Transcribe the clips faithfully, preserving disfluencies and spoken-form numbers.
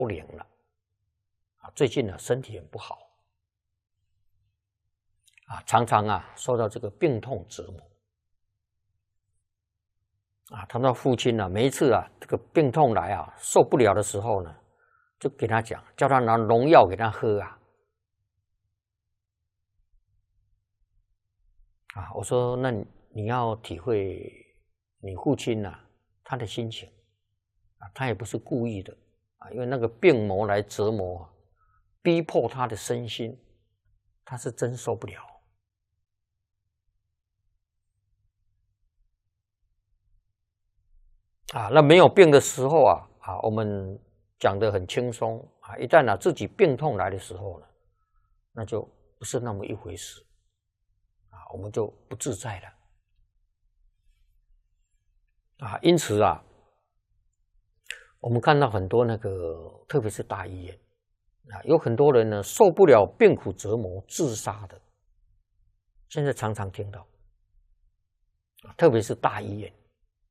不灵了啊，最近呢身体很不好啊，常常啊受到这个病痛折磨啊。他的父亲呢，每一次啊这个病痛来啊受不了的时候呢，就给他讲，叫他拿农药给他喝啊。啊，我说那你要体会你父亲呐、啊、他的心情啊，他也不是故意的啊，因为那个病魔来折磨，逼迫他的身心，他是真受不了啊。那没有病的时候啊啊，我们讲得很轻松啊，一旦啊自己病痛来的时候呢，那就不是那么一回事。我们就不自在了啊！因此啊，我们看到很多那个，特别是大医院啊，有很多人呢受不了病苦折磨自杀的，现在常常听到，特别是大医院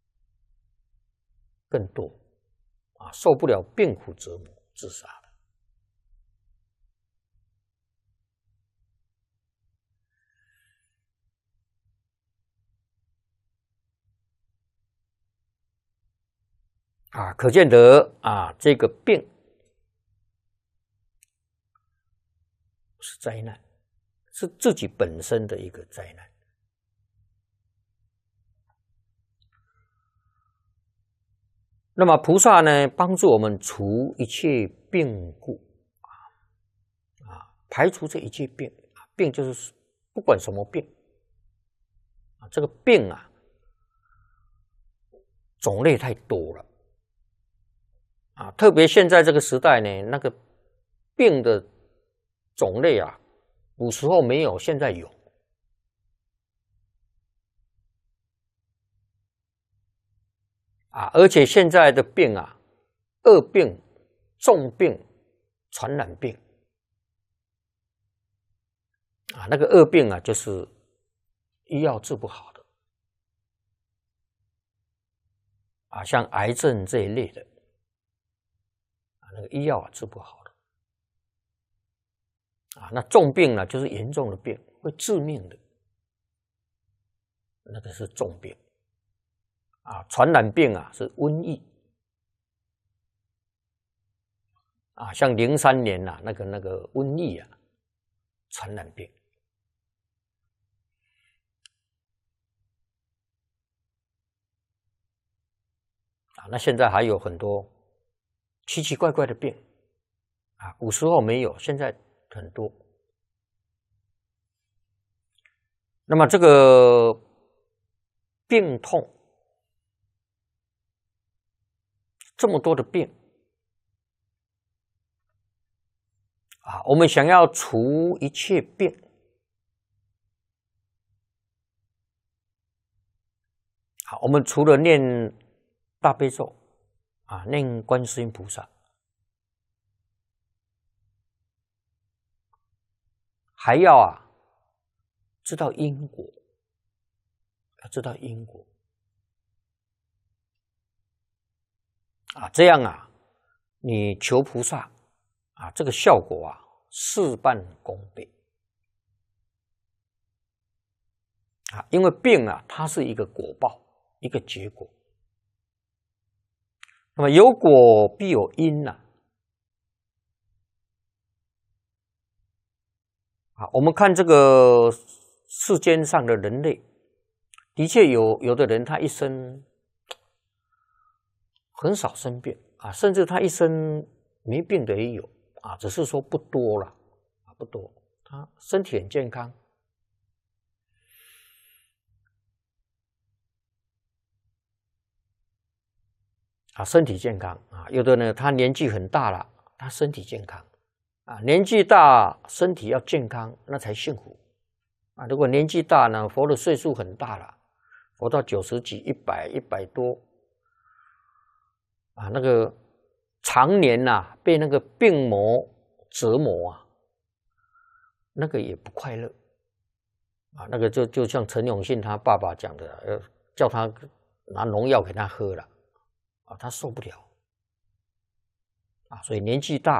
更多啊，受不了病苦折磨自杀的。啊，可见得啊，这个病是灾难，是自己本身的一个灾难。那么菩萨呢，帮助我们除一切病故啊啊，排除这一切病啊，病就是不管什么病啊，这个病啊种类太多了。啊，特别现在这个时代呢，那个病的种类啊，古时候没有，现在有。啊，而且现在的病啊，恶病、重病、传染病，啊，那个恶病啊，就是医药治不好的，啊，像癌症这一类的。那个医药啊治不好的啊，那重病呢就是严重的病，会致命的，那个是重病啊。传染病啊是瘟疫啊，像零三年呐、啊、那个那个瘟疫啊，传染病啊。那现在还有很多奇奇怪怪的病啊，古时候没有，现在很多。那么这个病痛，这么多的病啊，我们想要除一切病啊，我们除了念大悲咒啊，念观世音菩萨，还要啊知道因果，要知道因果啊，这样啊，你求菩萨啊，这个效果啊事半功倍啊，因为病啊，它是一个果报，一个结果。那么有果必有因呐、啊，啊，我们看这个世间上的人类，的确有有的人他一生很少生病啊，甚至他一生没病的也有啊，只是说不多了啊，不多，他身体很健康。啊，身体健康啊，有的呢，他年纪很大了，他身体健康啊，年纪大身体要健康，那才幸福啊。如果年纪大呢，活的岁数很大了，活到九十几、一百、一百多啊，那个常年呐、啊、被那个病魔折磨啊，那个也不快乐啊。那个就就像陈永信他爸爸讲的，要叫他拿农药给他喝了。啊，他受不了啊，所以年纪大